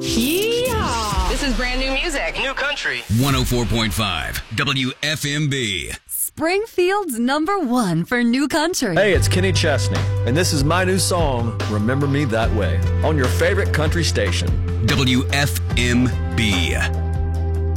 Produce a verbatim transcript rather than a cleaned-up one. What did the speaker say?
Yeehaw! This is brand new music. New country. one oh four point five W F M B. Springfield's number one for new country. Hey, it's Kenny Chesney, and this is my new song, Remember Me That Way, on your favorite country station. W F M B.